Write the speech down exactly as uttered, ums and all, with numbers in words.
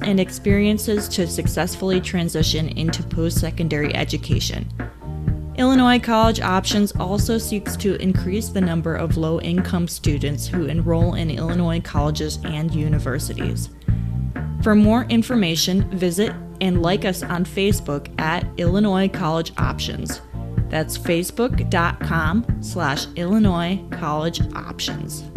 and experiences to successfully transition into post-secondary education. Illinois College Options also seeks to increase the number of low-income students who enroll in Illinois colleges and universities. For more information, visit and like us on Facebook at Illinois College Options. That's facebook.com slash Illinois College Options.